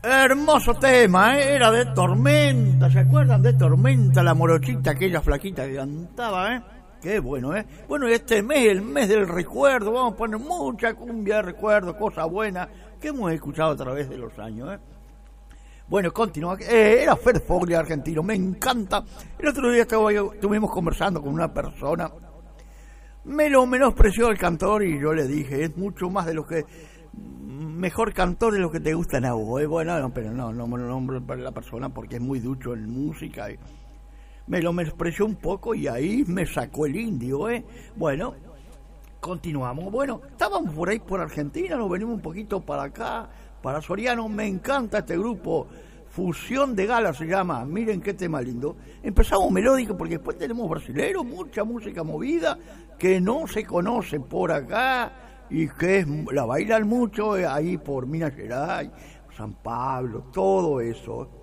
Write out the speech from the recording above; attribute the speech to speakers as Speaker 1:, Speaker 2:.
Speaker 1: Hermoso tema, ¿eh? Era de Tormenta, ¿se acuerdan de Tormenta, la morochita, aquella flaquita que cantaba, eh? Qué bueno, ¿eh? Bueno, este mes, el mes del recuerdo, vamos a poner mucha cumbia de recuerdo, cosas buenas que hemos escuchado a través de los años, ¿eh? Bueno, continúa. Era Fer Foglia, argentino, me encanta. El otro día estuvimos conversando con una persona, me lo menospreció el cantor y yo le dije, es mucho más de lo que... mejor cantor de lo que te gustan a vos, ¿eh? Bueno, no, pero no me lo nombro para la persona porque es muy ducho en música, ¿eh? Me lo menospreció un poco y ahí me sacó el indio, ¿eh? Bueno, continuamos. Bueno, estábamos por ahí por Argentina, nos venimos un poquito para acá, para Soriano. Me encanta este grupo, Fusión de Gala se llama. Miren qué tema lindo. Empezamos melódico porque después tenemos brasileros, mucha música movida que no se conoce por acá y que la bailan mucho ahí por Minas Gerais, San Pablo, todo eso.